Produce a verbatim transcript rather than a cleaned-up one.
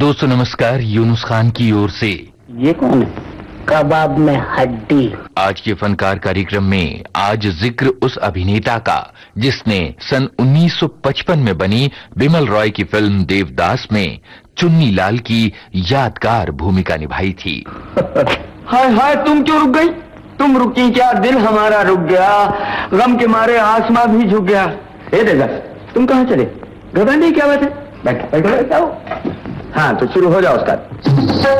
दोस्तों नमस्कार, यूनुस खान की ओर से। ये कौन है? कबाब में हड्डी। आज के फनकार कार्यक्रम में आज जिक्र उस अभिनेता का जिसने सन उन्नीस सौ पचपन में बनी बिमल रॉय की फिल्म देवदास में चुन्नी लाल की यादगार भूमिका निभाई थी। हाय हाय, तुम क्यों रुक गई? तुम रुकी क्या? दिल हमारा रुक गया, गम के मारे आसमां भी झुक गया। ए देवदास, तुम कहाँ चले? घबराने की क्या बात है? बैठ बैठो बैठो। हाँ तो शुरू हो जाओ उसका।